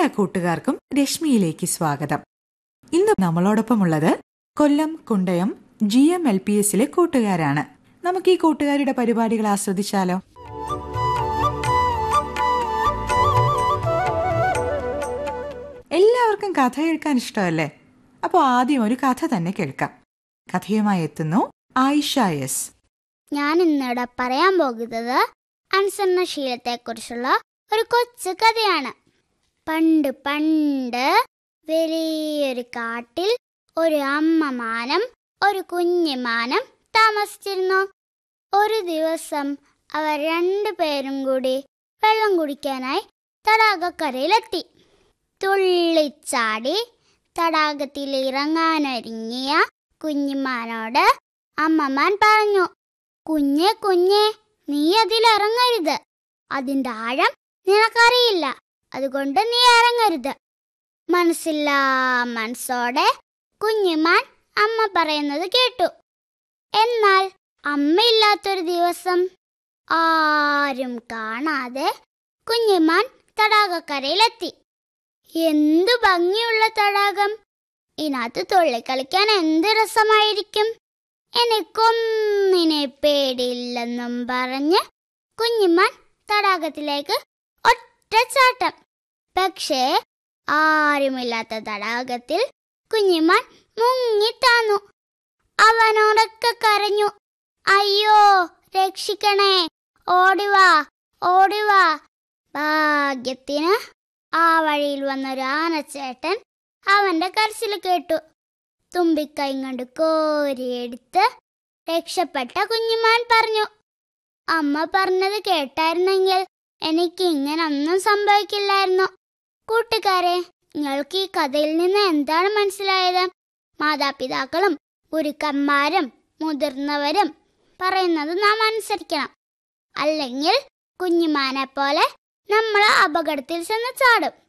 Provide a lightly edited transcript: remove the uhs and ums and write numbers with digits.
കൂട്ടുകാർക്കും രശ്മിയിലേക്ക് സ്വാഗതം. ഇന്ന് നമ്മളോടൊപ്പമുള്ളത് കൊല്ലം കുണ്ടയം GMLPSലെ കൂട്ടുകാരാണ്. നമുക്ക് ഈ കൂട്ടുകാരുടെ പരിപാടികൾ ആസ്വദിച്ചാലോ? എല്ലാവർക്കും കഥ കേൾക്കാൻ ഇഷ്ടമല്ലേ? അപ്പോൾ ആദ്യം ഒരു കഥ തന്നെ കേൾക്കാം. കഥയുമായി എത്തുന്നു ആയിഷ എസ്. ഞാൻ ഇന്നിവിടെ പറയാൻ പോകുന്നത് അനുസരണശീലത്തെക്കുറിച്ചുള്ള ഒരു കൊച്ചു കഥയാണ്. പണ്ട് പണ്ട് വലിയൊരു കാട്ടിൽ ഒരു അമ്മ മാനം ഒരു കുഞ്ഞു മാനം താമസിച്ചിരുന്നു. ഒരു ദിവസം അവർ രണ്ടുപേരും കൂടി വെള്ളം കുടിക്കാനായി തടാകക്കരയിലെത്തി. തുള്ളിച്ചാടി തടാകത്തിൽ ഇറങ്ങാനൊരുങ്ങിയ കുഞ്ഞുമാനോട് അമ്മമാൻ പറഞ്ഞു, കുഞ്ഞെ കുഞ്ഞെ, നീ അതിലിറങ്ങരുത്. അതിൻ്റെ ആഴം നിനക്കറിയില്ല, അതുകൊണ്ട് നീ ഇറങ്ങരുത്. മനസ്സില്ലാ മനസ്സോടെ കുഞ്ഞുമാൻ അമ്മ പറയുന്നത് കേട്ടു. എന്നാൽ അമ്മയില്ലാത്തൊരു ദിവസം ആരും കാണാതെ കുഞ്ഞുമാൻ തടാകക്കരയിലെത്തി. എന്തു ഭംഗിയുള്ള തടാകം! ഇതിനകത്ത് തുള്ളിക്കളിക്കാൻ എന്ത് രസമായിരിക്കും. എനിക്കൊന്നിനെ പേടിയില്ലെന്നും പറഞ്ഞ് കുഞ്ഞുമാൻ തടാകത്തിലേക്ക് ഒറ്റച്ചാട്ടം. പക്ഷേ ആരുമില്ലാത്ത തടാകത്തിൽ കുഞ്ഞുമാൻ മുങ്ങിത്താന്നു. അവനോടൊക്കെ കരഞ്ഞു, അയ്യോ രക്ഷിക്കണേ, ഓടിവാ ഓടിവാ. ഭാഗ്യത്തിന് ആ വഴിയിൽ വന്നൊരു ആനച്ചേട്ടൻ അവന്റെ കരച്ചിൽ കേട്ടു. തുമ്പിക്കൈ കൊണ്ട് കോരിയെടുത്ത് രക്ഷപ്പെട്ട കുഞ്ഞുമാൻ പറഞ്ഞു, അമ്മ പറഞ്ഞത് കേട്ടായിരുന്നെങ്കിൽ എനിക്ക് ഇങ്ങനൊന്നും സംഭവിക്കില്ലായിരുന്നു. കൂട്ടുകാരെ, നിങ്ങൾക്ക് ഈ കഥയിൽ നിന്ന് എന്താണ് മനസ്സിലായത്? മാതാപിതാക്കളും ഗുരുക്കന്മാരും മുതിർന്നവരും പറയുന്നത് നാം അനുസരിക്കണം. അല്ലെങ്കിൽ കുഞ്ഞുമാനെ പോലെ നമ്മൾ അപകടത്തിൽ ചെന്ന് ചാടും.